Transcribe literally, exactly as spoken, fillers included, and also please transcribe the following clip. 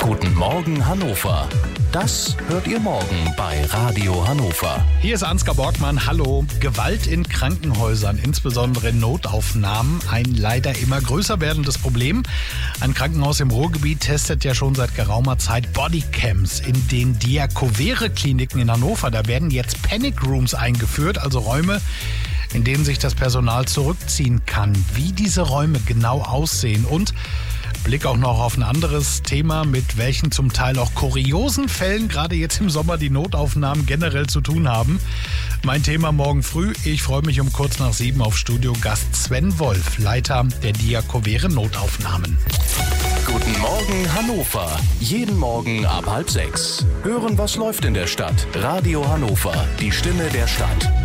Guten Morgen Hannover. Das hört ihr morgen bei Radio Hannover. Hier ist Ansgar Borgmann. Hallo. Gewalt in Krankenhäusern, insbesondere in Notaufnahmen, ein leider immer größer werdendes Problem. Ein Krankenhaus im Ruhrgebiet testet ja schon seit geraumer Zeit Bodycams in den Diakovere-Kliniken in Hannover. Da werden jetzt Panic Rooms eingeführt, also Räume, in denen sich das Personal zurückziehen kann. Wie diese Räume genau aussehen und Blick auch noch auf ein anderes Thema, mit welchen zum Teil auch kuriosen Fällen gerade jetzt im Sommer die Notaufnahmen generell zu tun haben. Mein Thema morgen früh. Ich freue mich um kurz nach sieben auf Studiogast Sven Wolf, Leiter der Diakovere Notaufnahmen. Guten Morgen Hannover. Jeden Morgen ab halb sechs. Hören, was läuft in der Stadt. Radio Hannover, die Stimme der Stadt.